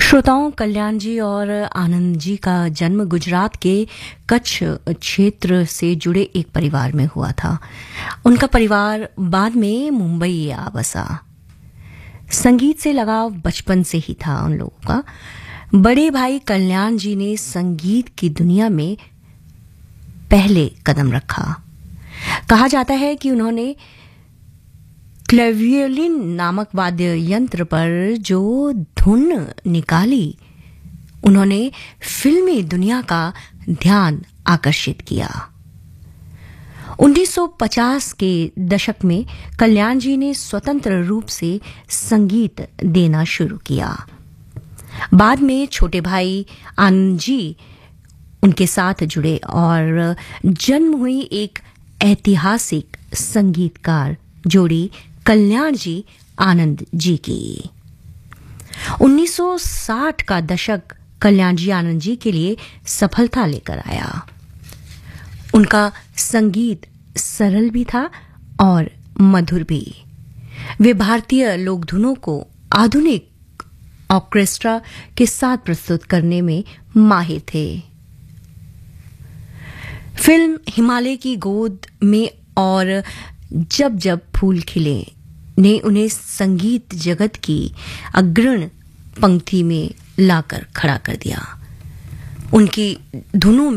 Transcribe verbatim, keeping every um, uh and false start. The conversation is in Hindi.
श्रोताओं, कल्याण जी और आनंद जी का जन्म गुजरात के कच्छ क्षेत्र से जुड़े एक परिवार में हुआ था। उनका परिवार बाद में मुंबई आ बसा। संगीत से लगाव बचपन से ही था उन लोगों का। बड़े भाई कल्याण जी ने संगीत की दुनिया में पहले कदम रखा। कहा जाता है कि उन्होंने क्लेवियोलिन नामक वाद्य यंत्र पर जो धुन निकाली, उन्होंने फिल्मी दुनिया का ध्यान आकर्षित किया। उन्नीस सौ पचास के दशक में कल्याण जी ने स्वतंत्र रूप से संगीत देना शुरू किया। बाद में छोटे भाई आनंद जी उनके साथ जुड़े और जन्म हुई एक ऐतिहासिक संगीतकार जोड़ी कल्याण जी आनंद जी की। उन्नीस सौ साठ का दशक कल्याण जी आनंद जी के लिए सफलता लेकर आया। उनका संगीत सरल भी था और मधुर भी। वे भारतीय लोकधुनों को आधुनिक ऑर्केस्ट्रा के साथ प्रस्तुत करने में माहिर थे। फिल्म हिमालय की गोद में और जब जब फूल खिले ने उन्हें संगीत जगत की अग्रण पंक्ति में लाकर खड़ा कर दिया। उनकी धुनों